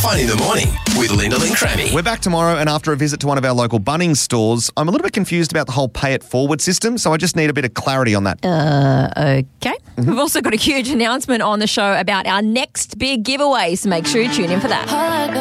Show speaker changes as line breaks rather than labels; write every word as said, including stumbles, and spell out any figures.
Fun in the morning with Lyndall and Crammy.
We're back tomorrow, and after a visit to one of our local Bunnings stores, I'm a little bit confused about the whole pay it forward system, so I just need a bit of clarity on that.
Uh, okay. Mm-hmm. We've also got a huge announcement on the show about our next big giveaway, so make sure you tune in for that.